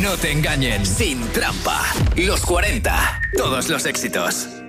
no te engañen. Sin trampa. Los 40. Todos los éxitos.